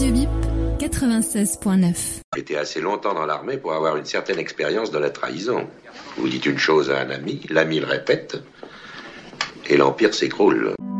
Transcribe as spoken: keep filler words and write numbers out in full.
Radio Bip quatre-vingt-seize point neuf. J'étais assez longtemps dans l'armée pour avoir une certaine expérience de la trahison. Vous dites une chose à un ami, l'ami le répète, et l'empire s'écroule.